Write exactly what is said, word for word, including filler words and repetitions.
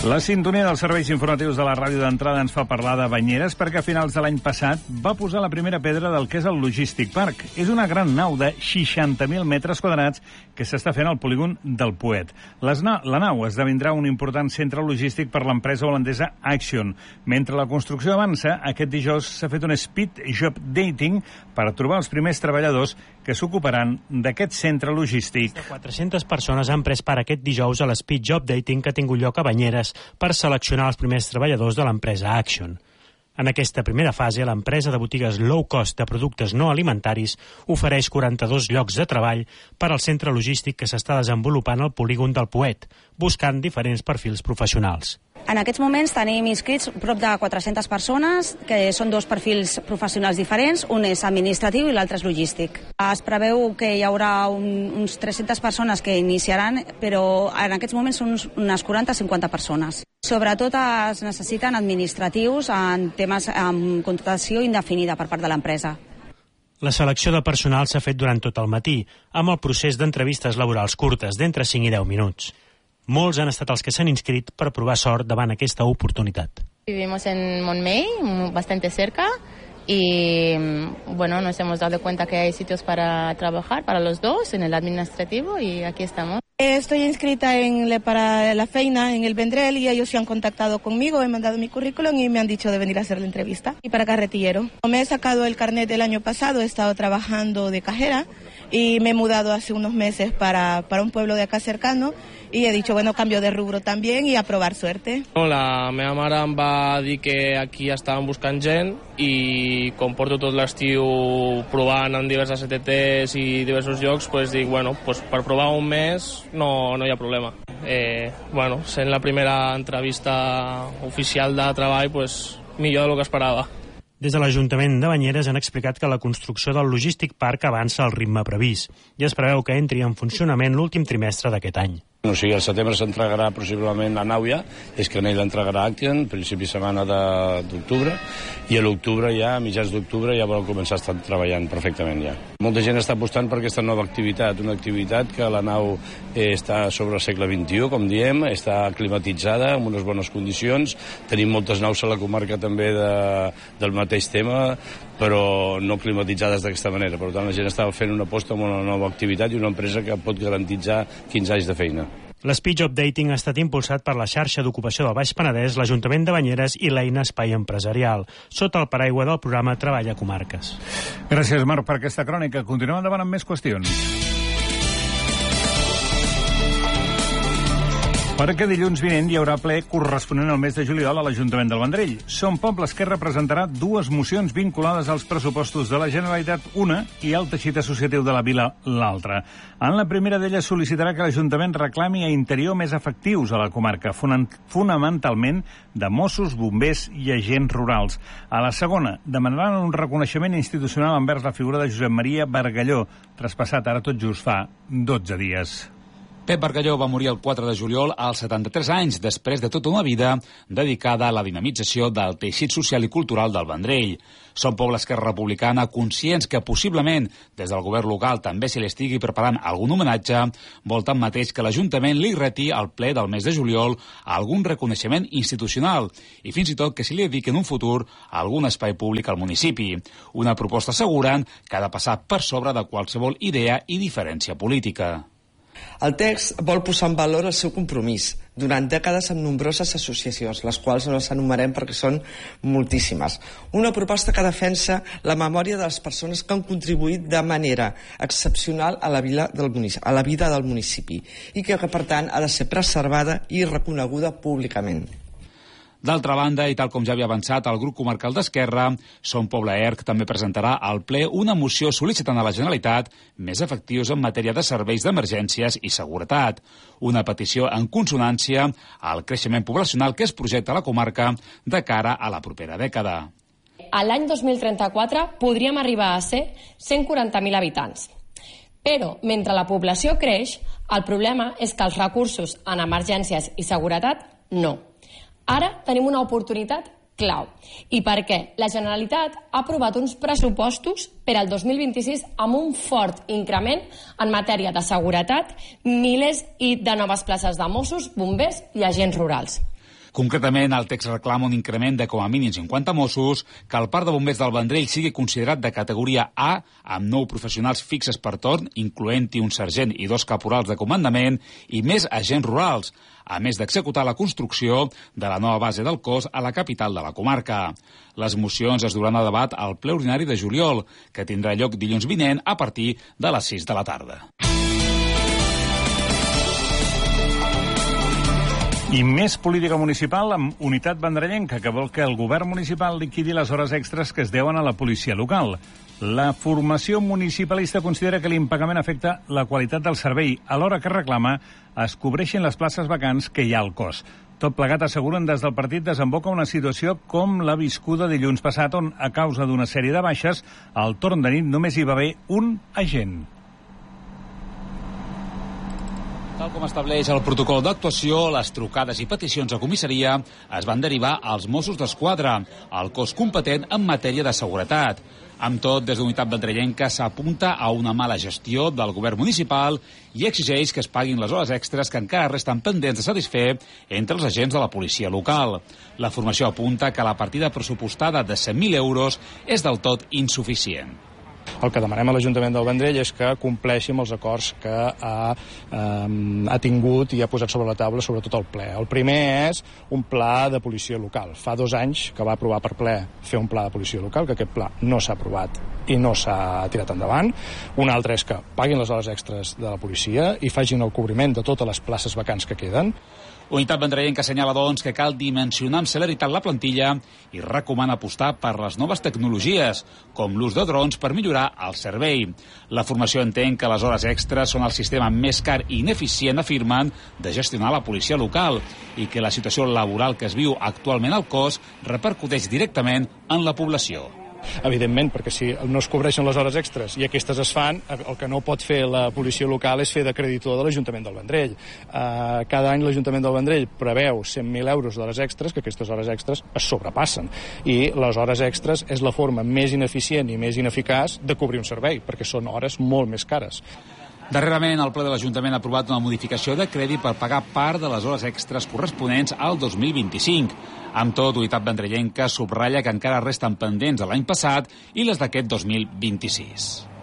La sintonia dels serveis informatius de la ràdio d'entrada ens fa parlar de Banyeres perquè a finals de l'any passat va posar la primera pedra del que és el Logistic Park. És una gran nau de seixanta mil metres quadrats que s'està fent al polígon del Poet. Les na la nau esdevindrà un important centre logístic per l'empresa holandesa Action. Mentre la construcció avança, aquest dijous s'ha fet un speed job dating per trobar els primers treballadors que s'ocuparan d'aquest centre logístic. Més de quatre-centes persones han pres part aquest dijous a l'Speed Job Dating que ha tingut lloc a Banyeres per seleccionar els primers treballadors de l'empresa Action. En aquesta primera fase, l'empresa de botigues low cost de productes no alimentaris ofereix quaranta-dos llocs de treball per al centre logístic que s'està desenvolupant al polígon del Poet, buscant diferents perfils professionals. En aquests moments tenim inscrits prop de quatre-centes persones, que són dos perfils professionals diferents, un és administratiu i l'altre és logístic. Es preveu que hi haurà un, uns tres-centes persones que iniciaran, però en aquests moments són unes quaranta a cinquanta persones. Sobretot es necessiten administratius en temes amb contractació indefinida per part de l'empresa. La selecció de personal s'ha fet durant tot el matí, amb el procés d'entrevistes laborals curtes d'entre cinc i deu minuts. Molts han estat els que s'han inscrit per provar sort davant aquesta oportunitat. Vivimos en Montmey, bastante cerca, y bueno, nos hemos dado cuenta que hay sitios para trabajar para los dos en el administrativo y aquí estamos. Estoy inscrita en le, para la feina en el Vendrell y ellos se han contactado conmigo, he mandado mi currículum y me han dicho de venir a hacer la entrevista. Y para carretillero. Me he sacado el carnet del año pasado, he estado trabajando de cajera y me he mudado hace unos meses para, para un pueblo de acá cercano i he dit, bueno, cambio de rubro també i a provar suerte. La meva mare em va dir que aquí estaven buscant gent i com porto tot l'estiu provant en diverses E T Ts i diversos llocs, pues dic, bueno, pues per provar un mes no, no hi ha problema. Eh, bueno, sent la primera entrevista oficial de treball, pues millor del que esperava. Des de l'Ajuntament de Banyeres han explicat que la construcció del Logistic Park avança al ritme previst i es preveu que entri en funcionament l'últim trimestre d'aquest any. O sigui, al setembre s'entregarà possiblement a Nàuia, és que ell l'entregarà a Action, principi de setmana d'octubre, i a l'octubre ja, a mitjans d'octubre, ja volen començar a estar treballant perfectament ja. Molta gent està apostant per aquesta nova activitat, una activitat que la nau eh, està sobre el segle vint-i-u, com diem, està climatitzada, amb unes bones condicions, tenim moltes naus a la comarca també de, del mateix tema, però no climatitzades d'aquesta manera. Per tant, la gent està fent una aposta en una nova activitat i una empresa que pot garantitzar quinze anys de feina. L'Speed Job Dating ha estat impulsat per la xarxa d'ocupació del Baix Penedès, l'Ajuntament de Banyeres i l'Eina Espai Empresarial, sota el paraigua del programa Treball a Comarques. Gràcies, Marc, per aquesta crònica. Continuem endavant amb més qüestions. Perquè dilluns vinent hi haurà ple corresponent al mes de juliol a l'Ajuntament del Vendrell. Som Poble Esquerra presentarà dues mocions vinculades als pressupostos de la Generalitat, una, i al teixit associatiu de la vila, l'altra. En la primera d'elles sol·licitarà que l'Ajuntament reclami a Interior més efectius a la comarca, fonamentalment de Mossos, bombers i agents rurals. A la segona, demanaran un reconeixement institucional envers la figura de Josep Maria Bargalló, traspassat ara tot just fa dotze dies. Pep Bargalló va morir el quatre de juliol als setanta-tres anys, després de tota una vida dedicada a la dinamització del teixit social i cultural del Vendrell. Som Poble Esquerra Republicana conscients que possiblement des del govern local també se li estigui preparant algun homenatge, vol tanmateix que l'Ajuntament li reti al ple del mes de juliol algun reconeixement institucional i fins i tot que se li dediqui en un futur a algun espai públic al municipi. Una proposta asseguren que ha de passar per sobre de qualsevol idea i diferència política. El text vol posar en valor el seu compromís durant dècades amb nombroses associacions, les quals no les enumerem perquè són moltíssimes. Una proposta que defensa la memòria de les persones que han contribuït de manera excepcional a la vida del municipi, a la vida del municipi i que, per tant, ha de ser preservada i reconeguda públicament. D'altra banda, i tal com ja havia avançat el grup comarcal d'Esquerra, Som Poble E R C també presentarà al ple una moció sol·licitant a la Generalitat més efectius en matèria de serveis d'emergències i seguretat. Una petició en consonància al creixement poblacional que es projecta a la comarca de cara a la propera dècada. A l'any dos mil trenta-quatre podríem arribar a ser cent quaranta mil habitants. Però, mentre la població creix, el problema és que els recursos en emergències i seguretat no. Ara tenim una oportunitat clau. I per què? La Generalitat ha aprovat uns pressupostos per al dos mil vint-i-sis amb un fort increment en matèria de seguretat, milers i de noves places de Mossos, bombers i agents rurals. Concretament, el text reclama un increment de com a mínim cinquanta Mossos, que el Parc de Bombers del Vendrell sigui considerat de categoria A, amb nou professionals fixes per torn, incloent-hi un sergent i dos caporals de comandament, i més agents rurals, a més d'executar la construcció de la nova base del cos a la capital de la comarca. Les mocions es duran a debat al ple ordinari de juliol, que tindrà lloc dilluns vinent a partir de les sis de la tarda. I més política municipal amb Unitat Vendrellenca, que vol que el govern municipal liquidi les hores extres que es deuen a la policia local. La formació municipalista considera que l'impagament afecta la qualitat del servei, alhora que reclama es cobreixin les places vacants que hi ha al cos. Tot plegat, asseguren des del partit, desemboca una situació com la viscuda dilluns passat, on, a causa d'una sèrie de baixes, al torn de nit només hi va haver un agent. Tal com estableix el protocol d'actuació, les trucades i peticions a comissaria es van derivar als Mossos d'Esquadra, el cos competent en matèria de seguretat. Amb tot, des d'Unitat Vendrellenca s'apunta a una mala gestió del govern municipal i exigeix que es paguin les hores extres que encara resten pendents de satisfer entre els agents de la policia local. La formació apunta que la partida pressupostada de cent mil euros és del tot insuficient. El que demanem a l'Ajuntament del Vendrell és que compleixi amb els acords que ha, eh, ha tingut i ha posat sobre la taula, sobretot el ple. El primer és un pla de policia local. Fa dos anys que va aprovar per ple fer un pla de policia local, que aquest pla no s'ha aprovat i no s'ha tirat endavant. Un altre és que paguin les hores extres de la policia i facin el cobriment de totes les places vacants que queden. Unitat Vendrellenca assenyala, doncs, que cal dimensionar amb celeritat la plantilla i recomana apostar per les noves tecnologies, com l'ús de drons per millorar el servei. La formació entén que les hores extres són el sistema més car i ineficient, afirmen, de gestionar la policia local i que la situació laboral que es viu actualment al cos repercuteix directament en la població. Evidentment, perquè si no es cobreixen les hores extres i aquestes es fan, el que no pot fer la policia local és fer de creditor de l'Ajuntament del Vendrell. Uh, cada any l'Ajuntament del Vendrell preveu cent mil euros d'hores extres, que aquestes hores extres es sobrepassen. I les hores extres és la forma més ineficient i més ineficaç de cobrir un servei, perquè són hores molt més cares. Darrerament, el ple de l'Ajuntament ha aprovat una modificació de crèdit per pagar part de les hores extres corresponents al dos mil vint-i-cinc. Amb tot, Unitat Vendrellenca subratlla que encara resten pendents de l'any passat i les d'aquest dos mil vint-i-sis.